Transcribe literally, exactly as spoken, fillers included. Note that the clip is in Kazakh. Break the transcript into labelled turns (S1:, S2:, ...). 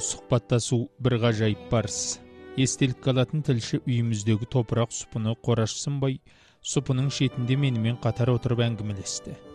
S1: сұхбаттасу бір ғажайып барыс. Естелік қалатын тілші үйіміздегі топырақ сұпыны Қораш сынбай, сұпының шетінде менімен қатар отырып әңгімелесті.